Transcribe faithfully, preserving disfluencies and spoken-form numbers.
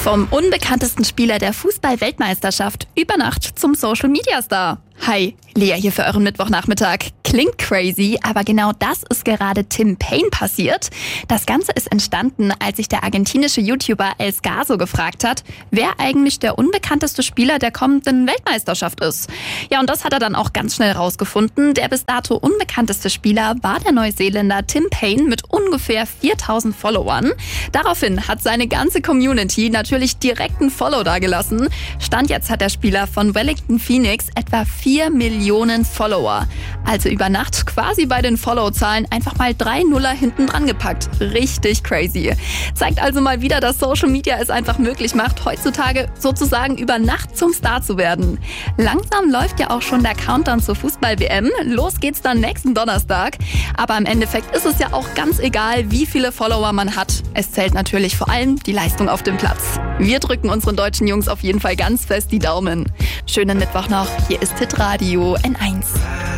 Vom unbekanntesten Spieler der Fußball-Weltmeisterschaft über Nacht zum Social-Media-Star. Hi, Lea hier für euren Mittwochnachmittag. Klingt crazy, aber genau das ist gerade Tim Payne passiert. Das Ganze ist entstanden, als sich der argentinische YouTuber El Scaso gefragt hat, wer eigentlich der unbekannteste Spieler der kommenden Weltmeisterschaft ist. Ja, und das hat er dann auch ganz schnell rausgefunden. Der bis dato unbekannteste Spieler war der Neuseeländer Tim Payne mit ungefähr viertausend Followern. Daraufhin hat seine ganze Community natürlich direkt einen Follow dagelassen. Stand jetzt hat der Spieler von Wellington Phoenix etwa vier Millionen Follower. Also über Nacht quasi bei den Follow-Zahlen einfach mal drei Nuller hinten dran gepackt. Richtig crazy. Zeigt also mal wieder, dass Social Media es einfach möglich macht, heutzutage sozusagen über Nacht zum Star zu werden. Langsam läuft ja auch schon der Countdown zur Fußball-W M. Los geht's dann nächsten Donnerstag. Aber im Endeffekt ist es ja auch ganz egal, wie viele Follower man hat. Es zählt natürlich vor allem die Leistung auf dem Platz. Wir drücken unseren deutschen Jungs auf jeden Fall ganz fest die Daumen. Schönen Mittwoch noch. Hier ist Hitradio N eins.